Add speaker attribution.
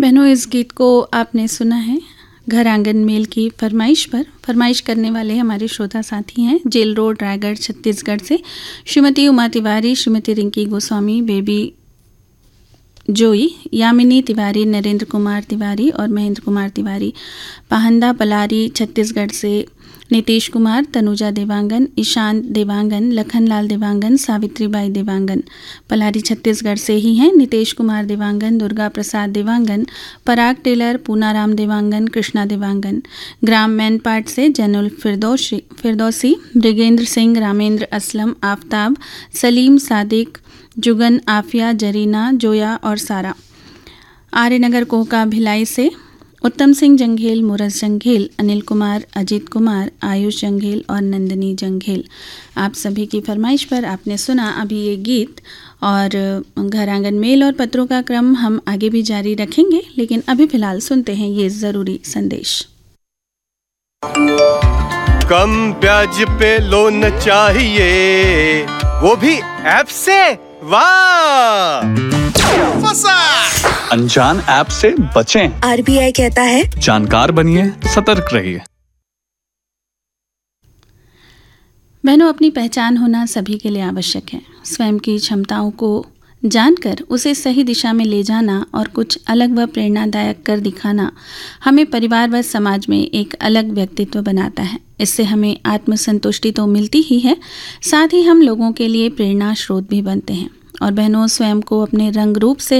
Speaker 1: बहनों, इस गीत को आपने सुना है घर आंगन मेल की फरमाइश पर। फरमाइश करने वाले हमारे श्रोता साथी हैं जेल रोड, रायगढ़, छत्तीसगढ़ से श्रीमती उमा तिवारी, श्रीमती रिंकी गोस्वामी, बेबी जोई, यामिनी तिवारी, नरेंद्र कुमार तिवारी और महेंद्र कुमार तिवारी। पाहंदा पलारी छत्तीसगढ़ से नीतीश कुमार, तनुजा देवांगन, ईशान देवांगन, लखनलाल देवांगन, सावित्रीबाई देवांगन पलारी छत्तीसगढ़ से ही हैं। नीतीश कुमार देवांगन, दुर्गा प्रसाद देवांगन, पराग टेलर, पूनाराम देवांगन, कृष्णा देवांगन। ग्राम मैनपाट से जैनुल फिरदौसी, मृगेंद्र सिंह, रामेंद्र असलम, आफ्ताब, सलीम सादिक, जुगन, आफिया, जरीना, जोया और सारा। आर्यनगर कोहका भिलाई से उत्तम सिंह जंघेल, मुरस जंघेल, अनिल कुमार, अजीत कुमार, आयुष जंघेल और नंदिनी जंघेल। आप सभी की फरमाइश पर आपने सुना अभी ये गीत। और घर आंगन मेल और पत्रों का क्रम हम आगे भी जारी रखेंगे, लेकिन अभी फिलहाल सुनते हैं ये ज़रूरी संदेश।
Speaker 2: कम ब्याज पे लोन चाहिए, वो भी ऐप से। वाह, फंसा।
Speaker 3: अनजान ऐप से बचें।
Speaker 4: आरबीआई कहता है
Speaker 3: जानकार बनिए, सतर्क रहिए।
Speaker 1: बहनों, अपनी पहचान होना सभी के लिए आवश्यक है। स्वयं की क्षमताओं को जानकर उसे सही दिशा में ले जाना और कुछ अलग व प्रेरणादायक कर दिखाना हमें परिवार व समाज में एक अलग व्यक्तित्व बनाता है। इससे हमें आत्मसंतुष्टि तो मिलती ही है, साथ ही हम लोगों के लिए प्रेरणा स्रोत भी बनते हैं। और बहनों, स्वयं को अपने रंग रूप से